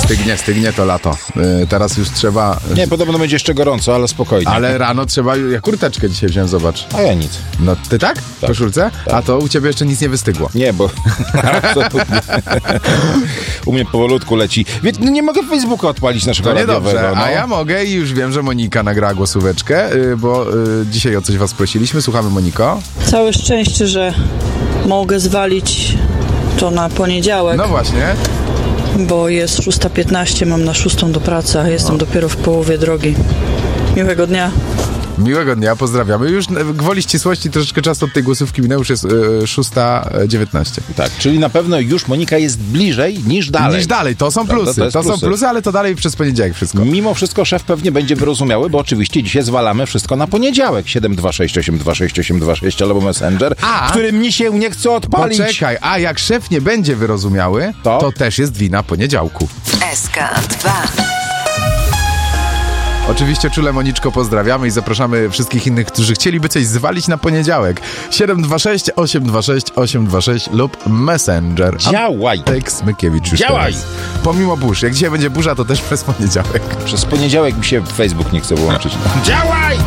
Stygnie to lato. Teraz już trzeba... Nie, podobno będzie jeszcze gorąco, ale spokojnie. Ale rano trzeba... Ja kurteczkę dzisiaj wziąłem, zobacz. A ja nic. No ty tak? W koszulce? Tak. A to u ciebie jeszcze nic nie wystygło. Nie, bo absolutnie. U mnie powolutku leci. Więc nie mogę Facebooka odpalić naszego To radiowego. niedobrze, a ja mogę i już wiem, że Monika nagrała głosóweczkę, bo dzisiaj o coś was prosiliśmy. Słuchamy, Moniko. Całe szczęście, że mogę zwalić to na poniedziałek, No właśnie. bo jest 6:15, mam na 6 do pracy, a jestem dopiero w połowie drogi. Miłego dnia. Miłego dnia, pozdrawiamy. Już gwoli ścisłości troszeczkę czasu od tej głosówki minęło, już jest 6:19. Tak, czyli na pewno już Monika jest bliżej niż dalej. Niż dalej, to są plusy. To są plusy, ale to dalej przez poniedziałek wszystko. Mimo wszystko szef pewnie będzie wyrozumiały, bo oczywiście dzisiaj zwalamy wszystko na poniedziałek. 726826826 albo Messenger, w którym mi się nie chce odpalić. Poczekaj, a jak szef nie będzie wyrozumiały, to też jest wina poniedziałku. SK2. Oczywiście czule, Moniczko, pozdrawiamy i zapraszamy wszystkich innych, którzy chcieliby coś zwalić na poniedziałek. 726-826-826 lub Messenger. Działaj! Antek Smykiewicz już Działaj! teraz. Pomimo burz. Jak dzisiaj będzie burza, to też przez poniedziałek. Przez poniedziałek mi się Facebook nie chce wyłączyć. Działaj!